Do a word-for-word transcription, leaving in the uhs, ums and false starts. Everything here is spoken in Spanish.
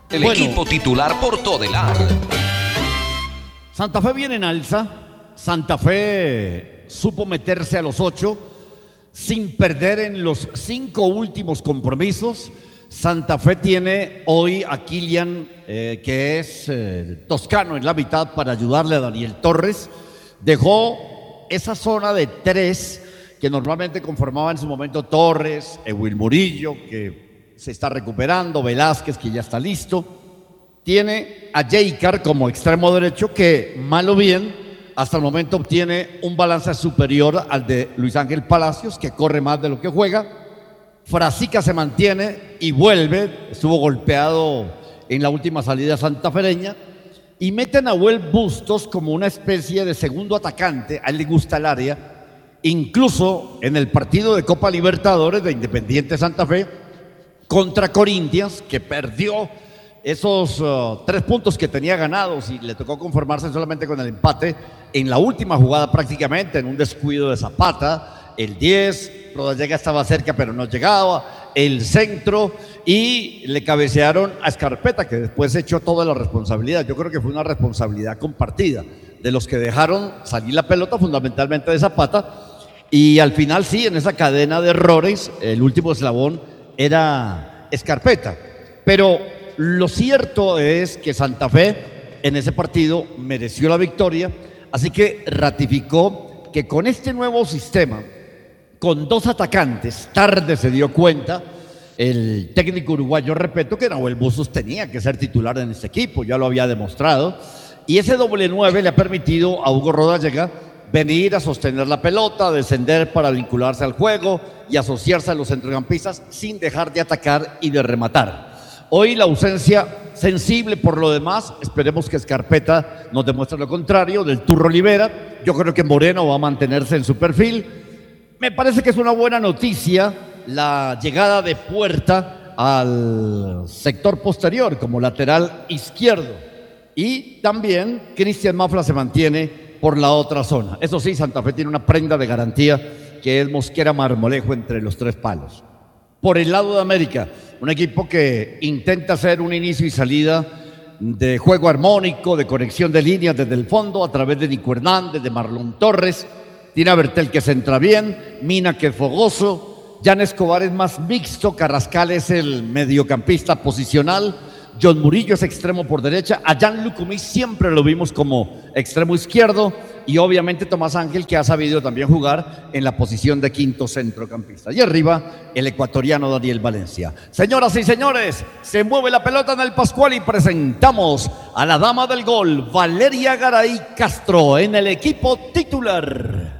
El Bueno, equipo titular por Todelar. Santa Fe viene en alza. Santa Fe supo meterse a los ocho sin perder en los cinco últimos compromisos. Santa Fe tiene hoy a Kylian, eh, que es eh, toscano en la mitad para ayudarle a Daniel Torres. Dejó esa zona de tres que normalmente conformaba en su momento Torres, Ewil Murillo, que se está recuperando, Velázquez, que ya está listo. Tiene a Jaycar como extremo derecho, que mal o bien hasta el momento obtiene un balance superior al de Luis Ángel Palacios, que corre más de lo que juega. Frasica se mantiene y vuelve, estuvo golpeado en la última salida santafereña, y meten a Nahuel Bustos como una especie de segundo atacante. A él le gusta el área. Incluso en el partido de Copa Libertadores de Independiente Santa Fe contra Corinthians, que perdió esos uh, tres puntos que tenía ganados y le tocó conformarse solamente con el empate en la última jugada, prácticamente en un descuido de Zapata, el diez, Rodallega estaba cerca pero no llegaba, el centro, y le cabecearon a Escarpeta, que después echó toda la responsabilidad. Yo creo que fue una responsabilidad compartida de los que dejaron salir la pelota, fundamentalmente de Zapata, y al final sí, en esa cadena de errores, el último eslabón era Escarpeta. Pero lo cierto es que Santa Fe en ese partido mereció la victoria, así que ratificó que con este nuevo sistema, con dos atacantes, tarde se dio cuenta el técnico uruguayo, repito, que Nahuel Bustos tenía que ser titular en este equipo, ya lo había demostrado, y ese doble nueve le ha permitido a Hugo Rodallega venir a sostener la pelota, descender para vincularse al juego y asociarse a los centrocampistas sin dejar de atacar y de rematar. Hoy la ausencia sensible por lo demás, esperemos que Escarpeta nos demuestre lo contrario, del Turro Olivera. Yo creo que Moreno va a mantenerse en su perfil. Me parece que es una buena noticia la llegada de Puerta al sector posterior como lateral izquierdo, y también Cristian Mafla se mantiene por la otra zona. Eso sí, Santa Fe tiene una prenda de garantía, que es Mosquera Marmolejo entre los tres palos. Por el lado de América, un equipo que intenta hacer un inicio y salida de juego armónico, de conexión de líneas desde el fondo a través de Nico Hernández, de Marlon Torres. Tiene a Bertel, que centra bien, Mina, que es fogoso, Jan Escobar es más mixto, Carrascal es el mediocampista posicional, John Murillo es extremo por derecha, a Jan Lucumí siempre lo vimos como extremo izquierdo, y obviamente Tomás Ángel, que ha sabido también jugar en la posición de quinto centrocampista. Y arriba, el ecuatoriano Daniel Valencia. Señoras y señores, se mueve la pelota en el Pascual y presentamos a la dama del gol, Valeria Garay Castro, en el equipo titular.